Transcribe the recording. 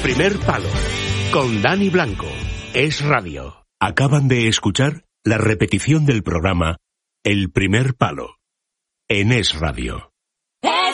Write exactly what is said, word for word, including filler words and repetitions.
primer palo, con Dani Blanco. Es Radio. Acaban de escuchar la repetición del programa El primer palo, en Es Radio.